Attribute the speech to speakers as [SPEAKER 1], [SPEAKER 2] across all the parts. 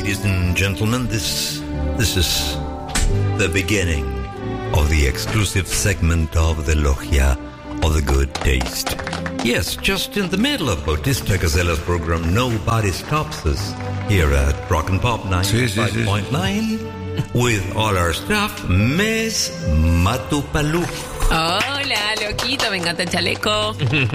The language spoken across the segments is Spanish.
[SPEAKER 1] ladies and gentlemen, this is the beginning of the exclusive segment of the Logia of the Good Taste. Yes, just in the middle of Bautista Casella's program, Nobody Stops Us, here at Rock and Pop 95.9, with all our staff, Miss Matupalú.
[SPEAKER 2] Hola, loquito, me encanta el chaleco.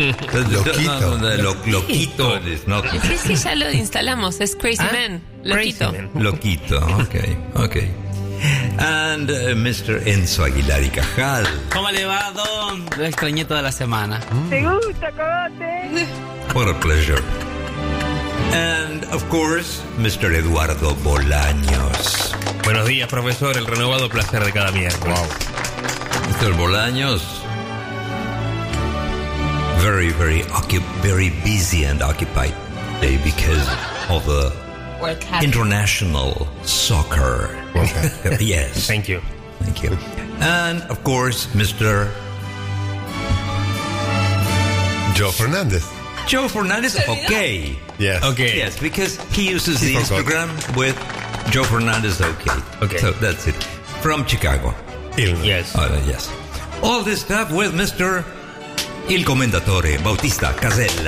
[SPEAKER 1] Loquito.
[SPEAKER 2] Sí, sí, ya lo instalamos, es Crazy Man. Loquito.
[SPEAKER 1] Loquito, ok. And Mr. Enzo Aguilar y Cajal.
[SPEAKER 3] ¿Cómo le va, Don? Lo extrañé toda la semana.
[SPEAKER 4] ¿Te gusta, cogote?
[SPEAKER 1] What a pleasure. And, of course, Mr. Eduardo Bolaños.
[SPEAKER 5] Buenos días, profesor. El renovado placer de cada miércoles.
[SPEAKER 1] Wow. Mr. Bolaños, very busy and occupied day because of the international soccer. Yes.
[SPEAKER 5] Thank you.
[SPEAKER 1] And, of course, Mr.
[SPEAKER 6] Joe Fernandez.
[SPEAKER 1] Joe Fernandez, okay.
[SPEAKER 6] Yes.
[SPEAKER 5] Okay.
[SPEAKER 1] Yes, because he uses the Instagram with Joe Fernandez, okay. So that's it. From Chicago.
[SPEAKER 6] Illinois.
[SPEAKER 5] Yes.
[SPEAKER 1] Yes. All this stuff with Mr. Il Commendatore Bautista Casella.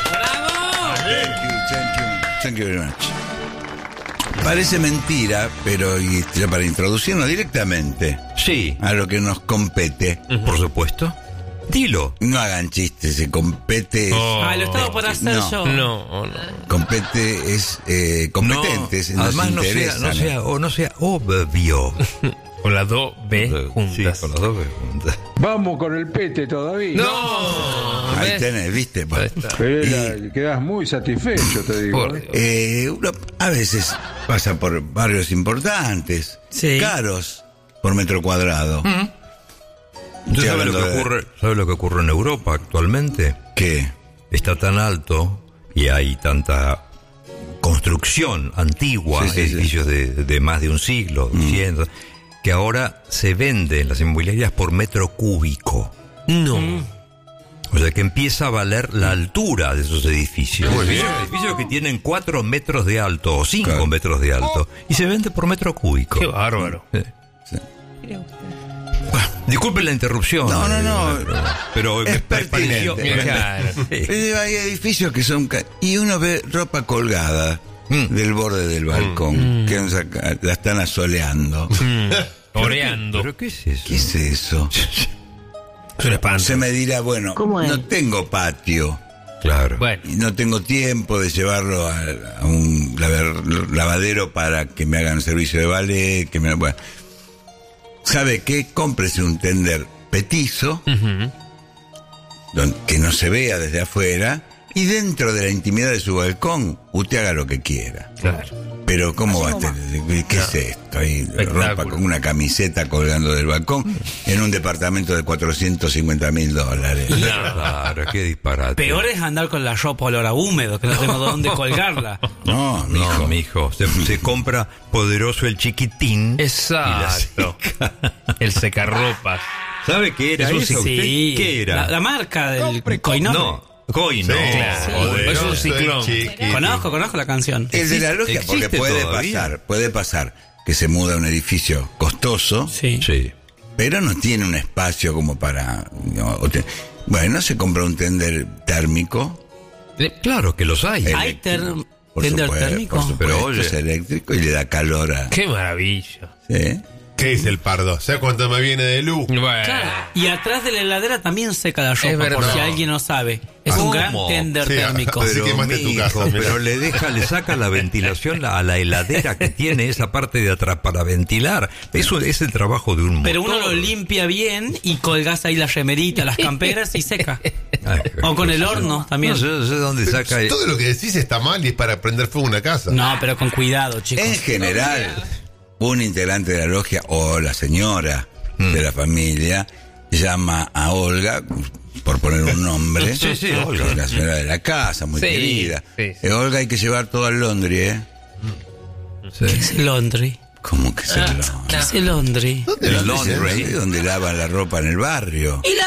[SPEAKER 7] Thank you very much. Parece mentira, pero ya para introducirnos directamente
[SPEAKER 1] Sí,
[SPEAKER 7] a lo que nos compete.
[SPEAKER 1] por supuesto. Dilo.
[SPEAKER 7] No hagan chistes, se compete.
[SPEAKER 3] Lo estaba por hacer
[SPEAKER 7] No.
[SPEAKER 3] yo.
[SPEAKER 5] No.
[SPEAKER 7] Compete es competentes.
[SPEAKER 1] No, además
[SPEAKER 7] nos interesan.
[SPEAKER 1] no sea obvio.
[SPEAKER 5] Con las dos B juntas.
[SPEAKER 1] Sí, con las dos B juntas.
[SPEAKER 8] Vamos con el pete todavía.
[SPEAKER 5] No.
[SPEAKER 7] Ahí tenés, ¿viste? Bueno,
[SPEAKER 8] Quedás muy satisfecho, te digo.
[SPEAKER 7] uno a veces pasa por barrios importantes,
[SPEAKER 3] Sí.
[SPEAKER 7] caros por metro cuadrado.
[SPEAKER 1] ¿Usted sabe
[SPEAKER 7] hablando
[SPEAKER 1] sabe lo que ocurre en Europa actualmente?
[SPEAKER 7] ¿Qué?
[SPEAKER 1] Está tan alto y hay tanta construcción antigua,
[SPEAKER 7] Sí.
[SPEAKER 1] edificios de más de un siglo, 200, que ahora se venden las inmobiliarias por metro cúbico.
[SPEAKER 5] No.
[SPEAKER 1] O sea que empieza a valer la altura de esos edificios. Edificios que tienen 4 metros de alto o 5 metros de alto y se vende por metro cúbico.
[SPEAKER 5] Qué bárbaro.
[SPEAKER 1] Disculpen la interrupción.
[SPEAKER 7] No.
[SPEAKER 1] Pero
[SPEAKER 7] Es
[SPEAKER 1] me pareció.
[SPEAKER 7] pertinente.
[SPEAKER 5] Claro.
[SPEAKER 7] Hay edificios que son... Y uno ve ropa colgada del borde del balcón, que la están asoleando.
[SPEAKER 5] Oreando.
[SPEAKER 1] ¿Pero qué es eso?
[SPEAKER 7] ¿Qué es eso?
[SPEAKER 5] Es un espanto.
[SPEAKER 7] Se me dirá, bueno, no tengo patio.
[SPEAKER 1] Claro.
[SPEAKER 5] Bueno.
[SPEAKER 7] Y no tengo tiempo de llevarlo a un lavadero para que me hagan servicio de ballet, bueno. ¿Sabe qué? Cómprese un tender petizo, que no se vea desde afuera, y dentro de la intimidad de su balcón, usted haga lo que quiera.
[SPEAKER 5] Claro.
[SPEAKER 7] Pero ¿cómo va a tener? ¿Qué es esto? Hay ropa con una camiseta colgando del balcón en un departamento de $450,000.
[SPEAKER 1] Claro, qué disparate.
[SPEAKER 3] Peor es andar con la ropa olor a húmedo, que no tengo dónde colgarla.
[SPEAKER 7] No,
[SPEAKER 1] No, mijo. Se compra poderoso el chiquitín.
[SPEAKER 5] Exacto. El secarropas.
[SPEAKER 1] ¿Sabe qué era eso?
[SPEAKER 3] Sí.
[SPEAKER 1] ¿Qué era?
[SPEAKER 3] La marca del Coinor.
[SPEAKER 1] No, Coino.
[SPEAKER 5] Claro. Es un ciclón.
[SPEAKER 3] Conozco la canción.
[SPEAKER 7] El de la logia, porque
[SPEAKER 1] ¿Existe todavía?
[SPEAKER 7] puede pasar que se muda a un edificio costoso,
[SPEAKER 3] Sí.
[SPEAKER 1] Sí.
[SPEAKER 7] pero no tiene un espacio como para... Bueno, se compra un tender térmico.
[SPEAKER 1] Claro que los hay.
[SPEAKER 3] ¿Hay
[SPEAKER 7] Por
[SPEAKER 3] tender
[SPEAKER 7] supuesto,
[SPEAKER 3] térmico?
[SPEAKER 7] por supuesto,
[SPEAKER 1] Pero oye.
[SPEAKER 7] es eléctrico y le da calor a...
[SPEAKER 5] Qué maravilla.
[SPEAKER 7] ¿Sí?
[SPEAKER 6] ¿Qué dice el pardo? ¿Sabes cuánto me viene de luz?
[SPEAKER 5] Bueno.
[SPEAKER 3] Claro. Y atrás de la heladera también seca la ropa,
[SPEAKER 5] verdad.
[SPEAKER 3] por si alguien no sabe. Es un
[SPEAKER 1] ¿Cómo?
[SPEAKER 3] gran tender
[SPEAKER 6] Sí,
[SPEAKER 3] térmico.
[SPEAKER 6] Así quemaste tu casa, mirá.
[SPEAKER 1] pero le saca la ventilación a la heladera que tiene esa parte de atrás para ventilar. Eso es el trabajo de un motor.
[SPEAKER 3] Pero uno lo limpia bien y colgás ahí la remerita, las camperas y seca.
[SPEAKER 1] Ay,
[SPEAKER 3] O con el horno también.
[SPEAKER 1] No sé dónde saca.
[SPEAKER 6] Todo lo que decís está mal y es para prender fuego a una casa.
[SPEAKER 3] No, pero con cuidado, chicos.
[SPEAKER 7] En general, un integrante de la logia o la señora de la familia llama a Olga, por poner un nombre,
[SPEAKER 1] Sí, Olga.
[SPEAKER 7] que es la señora de la casa, muy
[SPEAKER 5] Sí,
[SPEAKER 7] querida.
[SPEAKER 5] sí.
[SPEAKER 7] Olga, hay que llevar todo al laundry, ¿eh?
[SPEAKER 1] Sí.
[SPEAKER 3] ¿Qué es el laundry?
[SPEAKER 7] ¿Cómo que se lo?
[SPEAKER 3] ¿Qué es el laundry?
[SPEAKER 7] El laundry, donde lavan la ropa en el barrio.
[SPEAKER 3] ¿Y lavadero?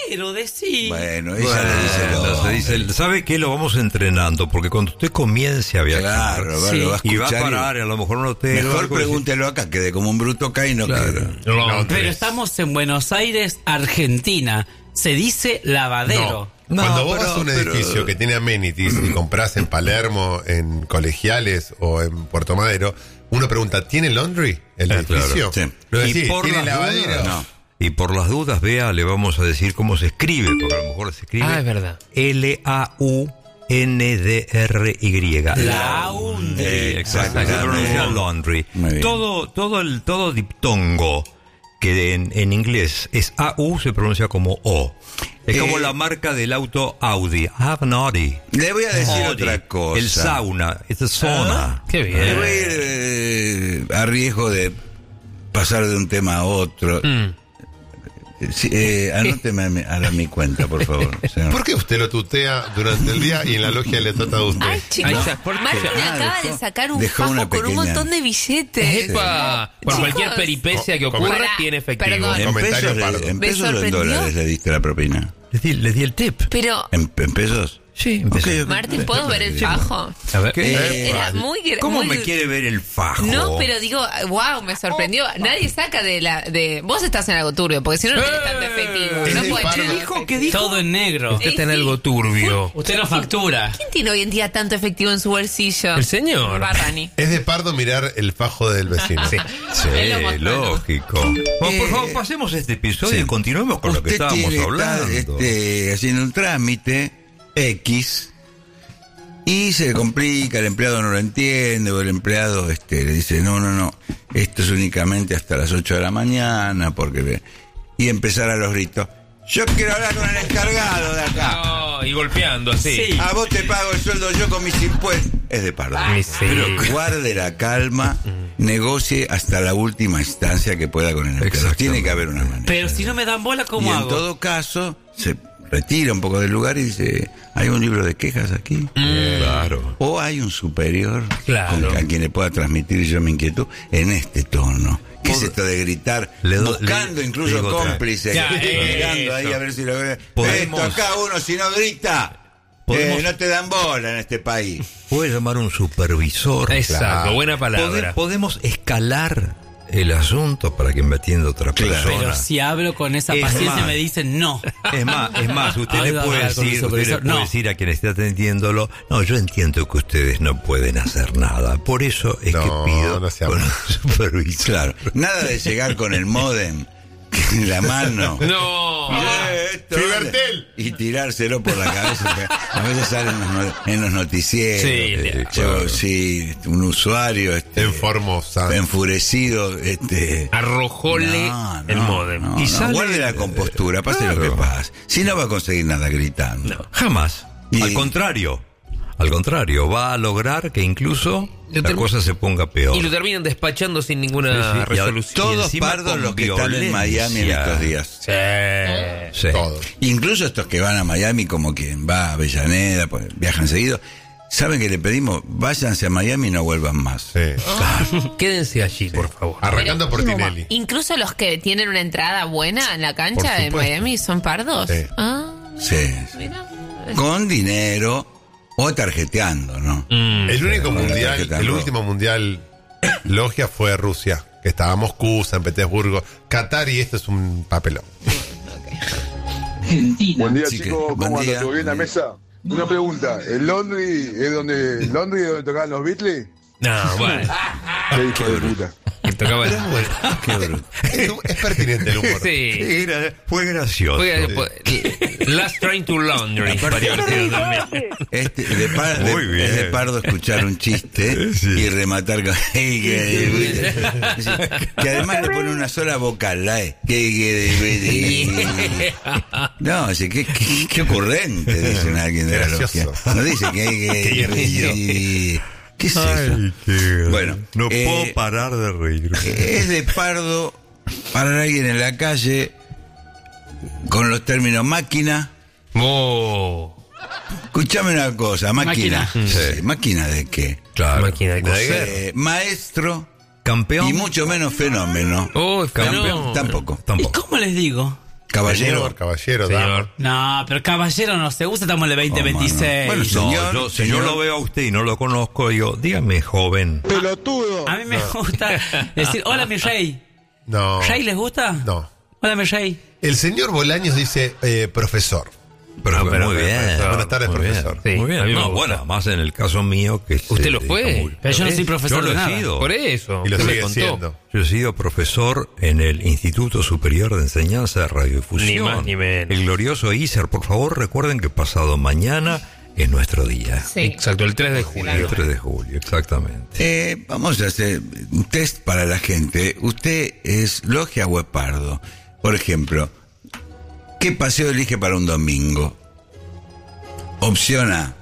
[SPEAKER 3] lavadero, decí.
[SPEAKER 7] Bueno, ella le dice
[SPEAKER 1] Bueno,
[SPEAKER 7] lo
[SPEAKER 1] se dice, ¿sabe qué? Lo vamos entrenando, porque cuando usted comience a viajar
[SPEAKER 7] Claro,
[SPEAKER 3] Sí.
[SPEAKER 7] lo va a
[SPEAKER 1] y va a
[SPEAKER 7] escuchar
[SPEAKER 1] parar a lo mejor un hotel o
[SPEAKER 7] Mejor
[SPEAKER 1] algo,
[SPEAKER 7] pregúntelo acá, quede como un bruto acá y no quede.
[SPEAKER 3] Pero estamos en Buenos Aires, Argentina. Se dice lavadero.
[SPEAKER 1] No,
[SPEAKER 6] Cuando vos
[SPEAKER 1] pero-
[SPEAKER 6] vas a un
[SPEAKER 1] pero-
[SPEAKER 6] edificio que tiene amenities y compras en Palermo, en Colegiales o en Puerto Madero, uno pregunta, ¿tiene laundry el edificio?
[SPEAKER 7] claro. Sí.
[SPEAKER 6] Lo
[SPEAKER 1] Y
[SPEAKER 6] decís,
[SPEAKER 1] por
[SPEAKER 6] ¿tiene
[SPEAKER 1] las
[SPEAKER 6] lavadero?
[SPEAKER 1] dudas,
[SPEAKER 7] No.
[SPEAKER 1] Y por las dudas, vea, le vamos a decir cómo se escribe, porque a lo mejor se escribe
[SPEAKER 5] Ah, es verdad.
[SPEAKER 1] Laundry.
[SPEAKER 3] Laundry.
[SPEAKER 1] Exacto, se pronuncia laundry.
[SPEAKER 7] Muy bien.
[SPEAKER 1] Todo diptongo que en inglés es AU se pronuncia como O. Es como la marca del auto Audi. I have an Audi.
[SPEAKER 7] Le voy a decir
[SPEAKER 1] Audi.
[SPEAKER 7] otra cosa.
[SPEAKER 1] El sauna, es el sauna.
[SPEAKER 5] Qué
[SPEAKER 7] Le voy
[SPEAKER 5] bien.
[SPEAKER 7] a ir a riesgo de pasar de un tema a otro. Sí, anóteme a mi cuenta, por favor. señor.
[SPEAKER 6] ¿Por qué usted lo tutea durante el día y en la logia le trata de usted?
[SPEAKER 2] Ay, chicos,
[SPEAKER 5] Ahí ya, ¿por qué?
[SPEAKER 2] Martín acaba
[SPEAKER 7] dejó-
[SPEAKER 2] de sacar un
[SPEAKER 7] dejó una
[SPEAKER 2] fajo con un
[SPEAKER 7] pequeña-
[SPEAKER 2] montón de billetes.
[SPEAKER 5] Epa, por
[SPEAKER 2] Chicos,
[SPEAKER 5] cualquier peripecia que ocurra,
[SPEAKER 2] Pará,
[SPEAKER 5] tiene efectivo.
[SPEAKER 2] perdón.
[SPEAKER 7] ¿En
[SPEAKER 6] Comentario
[SPEAKER 7] pesos,
[SPEAKER 6] pardo.
[SPEAKER 7] en
[SPEAKER 2] ¿Me
[SPEAKER 7] pesos o en
[SPEAKER 2] sorprendió?
[SPEAKER 7] dólares le diste la propina?
[SPEAKER 1] Les di el tip.
[SPEAKER 2] Pero,
[SPEAKER 7] ¿En pesos?
[SPEAKER 1] Sí, empecé.
[SPEAKER 7] Ok.
[SPEAKER 2] Martín, ¿puedo ver el fajo?
[SPEAKER 5] A ver.
[SPEAKER 2] Era muy
[SPEAKER 1] ¿Cómo
[SPEAKER 2] muy-
[SPEAKER 1] me quiere ver el fajo?
[SPEAKER 2] No, pero digo, wow, me sorprendió. Nadie saca de vos estás en algo turbio, porque si no, no tenés tanto efectivo.
[SPEAKER 6] Es
[SPEAKER 2] No
[SPEAKER 6] de
[SPEAKER 2] puede
[SPEAKER 6] pardo.
[SPEAKER 2] tener
[SPEAKER 1] dijo?
[SPEAKER 2] efectivo.
[SPEAKER 1] ¿Qué dijo?
[SPEAKER 3] Todo en negro.
[SPEAKER 5] Usted está en algo turbio.
[SPEAKER 3] Usted no factura.
[SPEAKER 2] ¿Quién tiene hoy en día tanto efectivo en su bolsillo?
[SPEAKER 5] El señor.
[SPEAKER 2] Barrani.
[SPEAKER 6] Es de pardo mirar el fajo del vecino.
[SPEAKER 5] Sí.
[SPEAKER 1] Sí,
[SPEAKER 2] Me lo mostró.
[SPEAKER 1] lógico. Bueno, por favor, pasemos este episodio y continuemos con lo que
[SPEAKER 7] Usted
[SPEAKER 1] estábamos
[SPEAKER 7] tiene-
[SPEAKER 1] hablando.
[SPEAKER 7] está, haciendo un trámite X y se le complica, el empleado no lo entiende, o el empleado le dice, no, esto es únicamente hasta las 8 de la mañana, porque... Y empezar a los gritos, yo quiero hablar con el encargado de acá.
[SPEAKER 5] No, y golpeando así.
[SPEAKER 3] Sí.
[SPEAKER 7] A vos te pago el sueldo yo con mis impuestos. Es de pardo.
[SPEAKER 5] Sí.
[SPEAKER 7] Pero guarde la calma, negocie hasta la última instancia que pueda con el empleado.
[SPEAKER 1] Exactamente.
[SPEAKER 7] Tiene que haber una manera.
[SPEAKER 3] Pero si no me dan bola,
[SPEAKER 7] Y
[SPEAKER 3] ¿cómo
[SPEAKER 7] en
[SPEAKER 3] hago?
[SPEAKER 7] todo caso, se retira un poco del lugar y dice, ¿hay un libro de quejas aquí?
[SPEAKER 1] Claro.
[SPEAKER 7] O hay un superior
[SPEAKER 5] Claro.
[SPEAKER 7] a quien le pueda transmitir yo mi inquietud en este tono. ¿Qué es esto de gritar? Buscando incluso
[SPEAKER 1] digo otra-
[SPEAKER 7] cómplices.
[SPEAKER 5] Ya,
[SPEAKER 7] Mirando ahí
[SPEAKER 5] eso.
[SPEAKER 7] a ver si lo...
[SPEAKER 1] Podemos-
[SPEAKER 7] Esto acá uno si no grita,
[SPEAKER 1] Podemos-
[SPEAKER 7] no te dan bola en este país.
[SPEAKER 1] Puede llamar un supervisor.
[SPEAKER 5] Exacto, buena palabra.
[SPEAKER 1] Podemos escalar el asunto para que me atienda otra
[SPEAKER 7] Claro.
[SPEAKER 1] persona.
[SPEAKER 3] Pero si hablo con esa
[SPEAKER 1] Es
[SPEAKER 3] paciencia
[SPEAKER 1] más.
[SPEAKER 3] me dicen no.
[SPEAKER 1] Es más, usted
[SPEAKER 3] Ay,
[SPEAKER 1] le
[SPEAKER 3] va a
[SPEAKER 1] puede
[SPEAKER 3] hablar con el
[SPEAKER 1] decir, usted le
[SPEAKER 3] supervisor.
[SPEAKER 1] puede
[SPEAKER 3] No.
[SPEAKER 1] decir a quien esté atendiéndolo, no, yo entiendo que ustedes no pueden hacer nada, por eso es
[SPEAKER 6] No,
[SPEAKER 1] que pido
[SPEAKER 6] no sea
[SPEAKER 1] con
[SPEAKER 6] mal.
[SPEAKER 1] un supervisor.
[SPEAKER 7] Claro, nada de llegar con el módem en la mano.
[SPEAKER 5] No.
[SPEAKER 7] Esto,
[SPEAKER 6] Fibertel.
[SPEAKER 7] y tirárselo por la cabeza. Que a veces salen en los noticieros.
[SPEAKER 5] Sí,
[SPEAKER 7] Yo, sí, un usuario
[SPEAKER 6] En Formosa.
[SPEAKER 7] enfurecido.
[SPEAKER 5] Arrojóle el módem.
[SPEAKER 7] No,
[SPEAKER 1] Y
[SPEAKER 7] no,
[SPEAKER 1] sale-
[SPEAKER 7] guarde la compostura, pase lo que
[SPEAKER 1] Claro.
[SPEAKER 7] pase. Si no va a conseguir nada gritando.
[SPEAKER 1] Jamás.
[SPEAKER 7] Y-
[SPEAKER 1] Al contrario, va a lograr que incluso la cosa se ponga peor.
[SPEAKER 5] Y lo terminan despachando sin ninguna
[SPEAKER 1] Sí, sí. Y
[SPEAKER 5] resolución.
[SPEAKER 7] Todos
[SPEAKER 1] encima
[SPEAKER 7] pardos
[SPEAKER 1] con
[SPEAKER 7] los que están en Miami en
[SPEAKER 1] violencia.
[SPEAKER 7] estos días.
[SPEAKER 5] Sí.
[SPEAKER 1] Sí.
[SPEAKER 6] Todo.
[SPEAKER 7] Incluso estos que van a Miami, como quien va a Avellaneda, pues viajan seguido. ¿Saben que le pedimos? Váyanse a Miami y no vuelvan más.
[SPEAKER 6] Sí.
[SPEAKER 5] Quédense allí, por favor.
[SPEAKER 6] Arrancando por Tinelli.
[SPEAKER 2] Incluso los que tienen una entrada buena en la cancha
[SPEAKER 6] Por
[SPEAKER 2] de
[SPEAKER 6] supuesto.
[SPEAKER 2] Miami son pardos.
[SPEAKER 6] Sí.
[SPEAKER 2] Ah,
[SPEAKER 7] Sí.
[SPEAKER 2] mira.
[SPEAKER 7] Con dinero o tarjeteando, ¿no?
[SPEAKER 6] El único
[SPEAKER 7] Bueno,
[SPEAKER 6] mundial,
[SPEAKER 7] tarjeta
[SPEAKER 6] el
[SPEAKER 7] roja.
[SPEAKER 6] último mundial logia fue Rusia, que estaba en Moscú, San Petersburgo, Qatar, y esto es un papelón.
[SPEAKER 8] Buen día,
[SPEAKER 7] Así que,
[SPEAKER 8] chicos.
[SPEAKER 7] buen
[SPEAKER 8] ¿Cómo
[SPEAKER 7] día.
[SPEAKER 8] andan? ¿Todo bien en la mesa? Una pregunta. ¿El Londres es donde tocaban los Beatles?
[SPEAKER 5] No, bueno.
[SPEAKER 8] Qué hijo de puta.
[SPEAKER 5] Que tocaba el...
[SPEAKER 7] Qué bruto.
[SPEAKER 6] Es pertinente el humor.
[SPEAKER 5] Sí.
[SPEAKER 1] Fue gracioso.
[SPEAKER 5] Last Train to Laundry. Varios también.
[SPEAKER 1] Muy bien.
[SPEAKER 7] Es de pardo escuchar un chiste
[SPEAKER 1] Sí.
[SPEAKER 7] y rematar con que además le pone una sola vocal, la E. No, dice, qué ocurrente, dice alguien de la
[SPEAKER 6] Gracioso.
[SPEAKER 7] logia. No dice que ¿qué es eso?
[SPEAKER 1] Ay, qué-
[SPEAKER 7] Bueno,
[SPEAKER 1] no puedo parar de reír.
[SPEAKER 7] Es de pardo parar a alguien en la calle con los términos máquina.
[SPEAKER 5] Oh.
[SPEAKER 7] Escuchame una cosa, máquina.
[SPEAKER 3] Máquina.
[SPEAKER 7] Sí, ¿máquina de qué?
[SPEAKER 1] Claro.
[SPEAKER 5] Máquina de coser.
[SPEAKER 7] Maestro
[SPEAKER 1] Campeón.
[SPEAKER 7] y mucho menos fenómeno.
[SPEAKER 5] Oh,
[SPEAKER 1] Campeón.
[SPEAKER 5] fenómeno.
[SPEAKER 7] Tampoco.
[SPEAKER 3] ¿Y
[SPEAKER 1] Tampoco.
[SPEAKER 3] cómo les digo?
[SPEAKER 7] Caballero.
[SPEAKER 6] Caballero,
[SPEAKER 5] Señor.
[SPEAKER 6] dama.
[SPEAKER 3] No, pero caballero no se usa, estamos en el 2026.
[SPEAKER 7] Bueno,
[SPEAKER 1] No,
[SPEAKER 7] señor,
[SPEAKER 1] yo, si
[SPEAKER 7] señor.
[SPEAKER 1] yo lo veo a usted y no lo conozco, digo, dígame, joven.
[SPEAKER 8] Pelotudo.
[SPEAKER 3] A mí me gusta decir, hola mi rey.
[SPEAKER 6] No.
[SPEAKER 3] ¿Rey les gusta?
[SPEAKER 6] No.
[SPEAKER 3] Hola mi rey.
[SPEAKER 6] El señor Bolaños dice profesor.
[SPEAKER 1] Pero,
[SPEAKER 5] No, pero
[SPEAKER 1] muy bien.
[SPEAKER 5] profesor.
[SPEAKER 6] Buenas tardes,
[SPEAKER 1] muy
[SPEAKER 6] profesor.
[SPEAKER 1] Bien,
[SPEAKER 5] Sí,
[SPEAKER 1] muy bien.
[SPEAKER 5] a mí me
[SPEAKER 1] No,
[SPEAKER 5] gusta.
[SPEAKER 1] bueno, más en el caso mío que
[SPEAKER 5] ¿Usted lo fue?
[SPEAKER 3] Pero yo no soy profesor
[SPEAKER 1] Yo lo
[SPEAKER 3] de
[SPEAKER 1] he
[SPEAKER 3] nada.
[SPEAKER 1] sido.
[SPEAKER 5] Por eso.
[SPEAKER 6] Y lo
[SPEAKER 5] usted me
[SPEAKER 6] sigue
[SPEAKER 5] contó.
[SPEAKER 6] siendo.
[SPEAKER 1] Yo he sido profesor en el Instituto Superior de Enseñanza de Radiodifusión.
[SPEAKER 5] Ni más ni menos.
[SPEAKER 1] El glorioso ISER. Por favor, recuerden que pasado mañana es nuestro día.
[SPEAKER 2] Sí.
[SPEAKER 5] Exacto, el 3 de julio.
[SPEAKER 1] El 3 de julio, exactamente.
[SPEAKER 7] Vamos a hacer un test para la gente. ¿Usted es logia o es pardo? Por ejemplo, ¿qué paseo elige para un domingo? Opción A,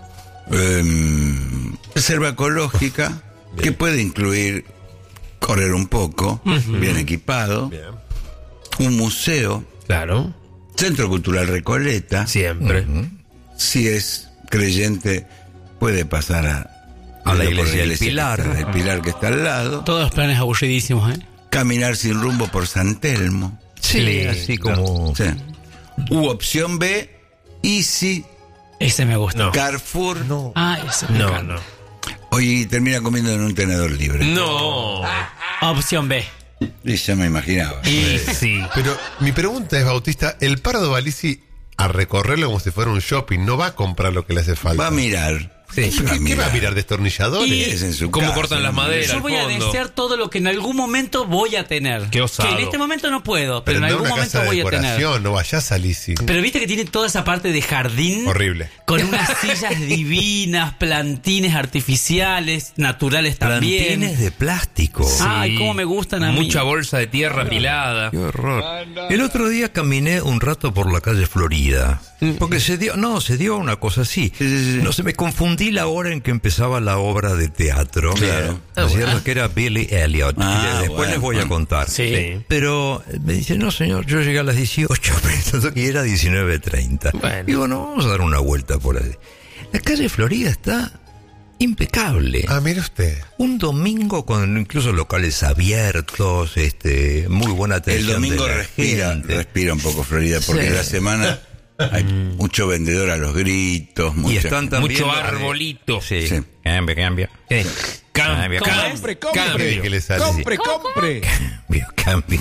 [SPEAKER 7] reserva ecológica, que puede incluir correr un poco, bien equipado,
[SPEAKER 6] Bien.
[SPEAKER 7] un museo,
[SPEAKER 5] Claro,
[SPEAKER 7] Centro Cultural Recoleta,
[SPEAKER 5] siempre.
[SPEAKER 7] si es creyente, puede pasar
[SPEAKER 1] A la
[SPEAKER 7] por
[SPEAKER 1] iglesia del Pilar.
[SPEAKER 7] El Pilar que está al lado,
[SPEAKER 3] Todos los planes aburridísimos, ¿eh?
[SPEAKER 7] caminar sin rumbo por San Telmo.
[SPEAKER 1] Sí, así como...
[SPEAKER 7] Sí. U opción B, Easy,
[SPEAKER 3] Ese me gusta.
[SPEAKER 5] No.
[SPEAKER 7] Carrefour.
[SPEAKER 3] Ah, ese me
[SPEAKER 5] No,
[SPEAKER 3] encanta.
[SPEAKER 5] no.
[SPEAKER 7] Hoy termina comiendo en un tenedor libre.
[SPEAKER 5] No.
[SPEAKER 3] Opción B.
[SPEAKER 7] Y ya me imaginaba.
[SPEAKER 5] Y sí.
[SPEAKER 6] Pero mi pregunta es, Bautista, el Pardo Balisi a recorrerlo como si fuera un shopping, no va a comprar lo que le hace falta.
[SPEAKER 7] Va a mirar.
[SPEAKER 5] Sí.
[SPEAKER 6] ¿Qué va a mirar? ¿Destornilladores?
[SPEAKER 7] Es en su
[SPEAKER 5] ¿Cómo
[SPEAKER 7] casa,
[SPEAKER 5] cortan las
[SPEAKER 7] ¿no?
[SPEAKER 5] maderas?
[SPEAKER 3] Yo
[SPEAKER 5] al
[SPEAKER 3] voy a
[SPEAKER 5] fondo.
[SPEAKER 3] desear todo lo que en algún momento voy a tener.
[SPEAKER 5] Qué osado.
[SPEAKER 3] Que en este momento no puedo, pero en
[SPEAKER 6] anda a
[SPEAKER 3] algún
[SPEAKER 6] una
[SPEAKER 3] momento
[SPEAKER 6] casa de
[SPEAKER 3] voy a tener.
[SPEAKER 6] decoración, no vayas a Lisi.
[SPEAKER 3] Pero viste que tiene toda esa parte de jardín.
[SPEAKER 6] Horrible.
[SPEAKER 3] Con unas sillas divinas, plantines artificiales, naturales también.
[SPEAKER 1] Plantines de plástico.
[SPEAKER 3] Ay, cómo me gustan a mí.
[SPEAKER 5] Mucha bolsa de tierra apilada.
[SPEAKER 1] Qué horror. El otro día caminé un rato por la calle Florida. Porque se dio una cosa así.
[SPEAKER 7] sí.
[SPEAKER 1] No sé, me confundí la hora en que empezaba la obra de teatro.
[SPEAKER 7] Claro.
[SPEAKER 1] ¿No es cierto? Que era Billy Elliot.
[SPEAKER 7] Ah,
[SPEAKER 1] Después
[SPEAKER 7] bueno,
[SPEAKER 1] les voy a
[SPEAKER 7] bueno.
[SPEAKER 1] contar.
[SPEAKER 3] Sí.
[SPEAKER 1] Pero me dice, no señor, yo llegué a las 18, pensando que era 19:30.
[SPEAKER 5] Bueno.
[SPEAKER 1] Digo, no, vamos a dar una vuelta por ahí. La calle Florida está impecable.
[SPEAKER 6] Ah, mire usted.
[SPEAKER 1] Un domingo con incluso locales abiertos, muy buena
[SPEAKER 7] El
[SPEAKER 1] atención.
[SPEAKER 7] domingo
[SPEAKER 1] de la gente.
[SPEAKER 7] respira un poco Florida, porque
[SPEAKER 1] Sí.
[SPEAKER 7] en la semana hay mucho vendedor a los gritos.
[SPEAKER 1] Y
[SPEAKER 7] mucha
[SPEAKER 1] están
[SPEAKER 7] gente.
[SPEAKER 1] también.
[SPEAKER 5] Mucho arbolito.
[SPEAKER 1] Sí.
[SPEAKER 7] Sí.
[SPEAKER 1] Cambia.
[SPEAKER 5] Cambio.
[SPEAKER 1] Cambio.
[SPEAKER 5] Cambio.
[SPEAKER 6] ¿Qué le sale?
[SPEAKER 1] Cambio.
[SPEAKER 5] Cambio.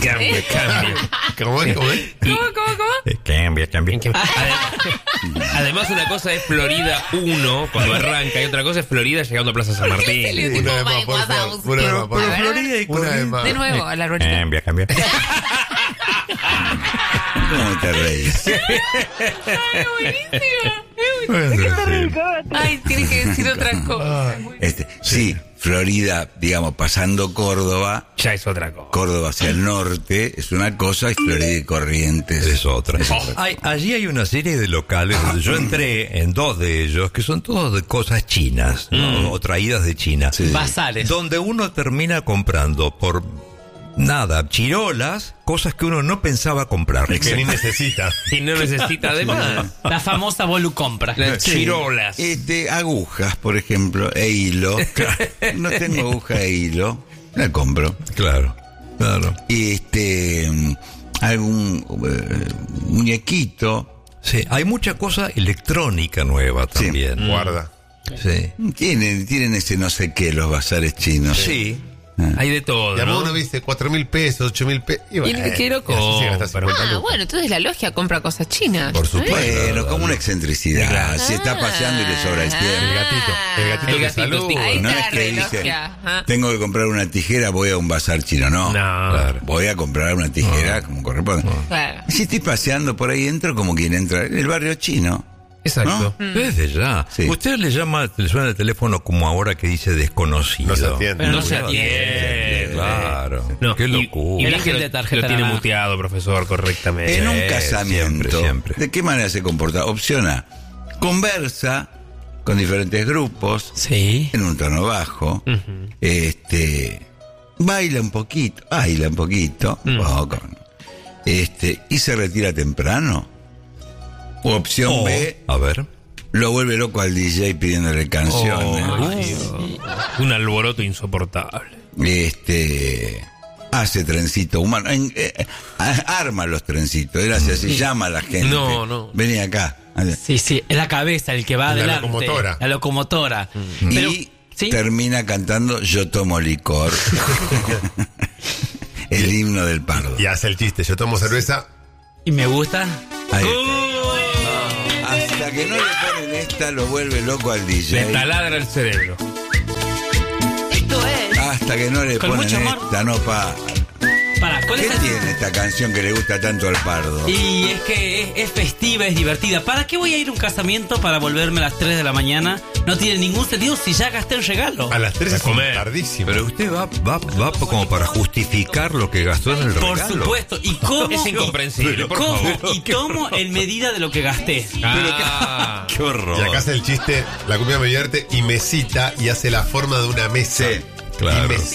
[SPEAKER 6] ¿Cómo es? ¿Cómo es?
[SPEAKER 1] Cambia.
[SPEAKER 5] Además, una cosa es Florida 1 cuando arranca y otra cosa es Florida llegando a Plaza San Martín.
[SPEAKER 6] Una vez más, por favor. Una vez más, por favor.
[SPEAKER 1] Florida y
[SPEAKER 6] Una vez más.
[SPEAKER 2] De nuevo, a la ruedita.
[SPEAKER 1] Cambia.
[SPEAKER 7] ¿Cómo te reís?
[SPEAKER 2] Ay, tiene que decir otra cosa.
[SPEAKER 7] Sí, Florida, digamos, pasando Córdoba,
[SPEAKER 5] Ya es otra cosa.
[SPEAKER 7] Córdoba hacia el norte es una cosa y Florida y Corrientes
[SPEAKER 1] Es otra. Allí hay una serie de locales donde yo entré en dos de ellos que son todos de cosas chinas, ¿no? O traídas de China.
[SPEAKER 3] Bazares.
[SPEAKER 1] Donde uno termina comprando por nada, chirolas, cosas que uno no pensaba comprar.
[SPEAKER 6] Que ni necesita.
[SPEAKER 5] Y no necesita además
[SPEAKER 3] La famosa Bolu compra.
[SPEAKER 5] las chirolas.
[SPEAKER 7] Agujas, por ejemplo, e hilo. No tengo aguja e hilo, la compro.
[SPEAKER 1] Claro.
[SPEAKER 7] Y algún muñequito.
[SPEAKER 1] Sí, hay mucha cosa electrónica nueva también.
[SPEAKER 6] Guarda.
[SPEAKER 1] Sí.
[SPEAKER 7] Tienen ese no sé qué los bazares chinos.
[SPEAKER 1] Sí.
[SPEAKER 5] Hay de todo,
[SPEAKER 6] Y a
[SPEAKER 5] ¿no?
[SPEAKER 6] uno viste 4.000 pesos, 8.000 pesos. Y bueno,
[SPEAKER 5] quiero
[SPEAKER 6] así se gasta 50
[SPEAKER 2] Ah,
[SPEAKER 6] lucas.
[SPEAKER 2] bueno, entonces la logia compra cosas chinas.
[SPEAKER 1] Por supuesto.
[SPEAKER 7] Bueno, como una excentricidad.
[SPEAKER 5] Claro.
[SPEAKER 7] Si está paseando y le sobra el tiempo.
[SPEAKER 6] El gatito
[SPEAKER 5] El
[SPEAKER 6] que
[SPEAKER 5] gatito,
[SPEAKER 6] saluda.
[SPEAKER 5] sí.
[SPEAKER 2] Ahí
[SPEAKER 7] No
[SPEAKER 2] está
[SPEAKER 7] es
[SPEAKER 2] la
[SPEAKER 7] que dice,
[SPEAKER 2] relogia. Ajá.
[SPEAKER 7] tengo que comprar una tijera, voy a un bazar chino. No,
[SPEAKER 5] No.
[SPEAKER 1] Claro.
[SPEAKER 7] voy a comprar una tijera como corresponde.
[SPEAKER 2] Claro.
[SPEAKER 7] Si estoy paseando por ahí, entro como quien entra en el barrio chino.
[SPEAKER 5] Exacto.
[SPEAKER 1] Desde ya.
[SPEAKER 7] Sí.
[SPEAKER 1] Usted le suena el teléfono como ahora que dice desconocido.
[SPEAKER 6] No se atiende.
[SPEAKER 3] Pero
[SPEAKER 5] No
[SPEAKER 3] no
[SPEAKER 5] se
[SPEAKER 3] se
[SPEAKER 5] atiende.
[SPEAKER 1] Claro.
[SPEAKER 5] No,
[SPEAKER 1] Qué
[SPEAKER 5] y-
[SPEAKER 1] locura.
[SPEAKER 5] Y,
[SPEAKER 3] la
[SPEAKER 5] que
[SPEAKER 3] gente
[SPEAKER 5] lo,
[SPEAKER 3] de tarjeta
[SPEAKER 5] lo tiene
[SPEAKER 3] naranja.
[SPEAKER 5] muteado, profesor, correctamente.
[SPEAKER 7] En un casamiento,
[SPEAKER 1] siempre.
[SPEAKER 7] ¿de qué manera se comporta? Opción A, conversa con diferentes grupos
[SPEAKER 3] Sí.
[SPEAKER 7] en un tono bajo, baila un poquito, poco, y se retira temprano. O opción
[SPEAKER 1] O,
[SPEAKER 7] B,
[SPEAKER 1] a ver.
[SPEAKER 7] lo vuelve loco al DJ pidiéndole canciones.
[SPEAKER 5] Un alboroto insoportable.
[SPEAKER 7] hace trencito humano, arma los trencitos, él hace así, llama a la gente.
[SPEAKER 5] No.
[SPEAKER 7] Vení acá.
[SPEAKER 3] Sí, es la cabeza el que va
[SPEAKER 6] La
[SPEAKER 3] adelante.
[SPEAKER 6] locomotora.
[SPEAKER 3] La locomotora.
[SPEAKER 7] Y
[SPEAKER 3] Pero, ¿sí?
[SPEAKER 7] termina cantando Yo tomo licor. El himno del pardo.
[SPEAKER 6] Y hace el chiste, yo tomo cerveza.
[SPEAKER 3] Y me gusta.
[SPEAKER 7] Ahí está. Hasta que no le ponen esta, lo vuelve loco al
[SPEAKER 5] Le
[SPEAKER 7] DJ.
[SPEAKER 5] taladra el cerebro.
[SPEAKER 2] Esto es.
[SPEAKER 7] Hasta que no le
[SPEAKER 3] Con
[SPEAKER 7] ponen
[SPEAKER 3] mucho amor.
[SPEAKER 7] esta, no para.
[SPEAKER 3] ¿Cuál
[SPEAKER 7] ¿Qué
[SPEAKER 3] es el-
[SPEAKER 7] tiene esta canción que le gusta tanto al pardo?
[SPEAKER 3] Y es que es festiva, es divertida. ¿Para qué voy a ir a un casamiento para volverme a las 3 de la mañana? No tiene ningún sentido si ya gasté el regalo.
[SPEAKER 6] A las 3
[SPEAKER 5] A
[SPEAKER 6] es
[SPEAKER 5] comer.
[SPEAKER 6] tardísimo.
[SPEAKER 1] Pero usted va como para justificar lo que gastó en el
[SPEAKER 3] Por
[SPEAKER 1] regalo.
[SPEAKER 3] supuesto. ¿Y cómo?
[SPEAKER 5] Es incomprensible, por
[SPEAKER 3] ¿Cómo?
[SPEAKER 5] favor.
[SPEAKER 3] Y tomo en medida de lo que gasté.
[SPEAKER 5] Ah.
[SPEAKER 1] Qué horror.
[SPEAKER 6] Y acá hace el chiste, la cumbia me divierte y me cita y hace la forma de una mesa.
[SPEAKER 7] Sí,
[SPEAKER 1] claro.
[SPEAKER 6] Y me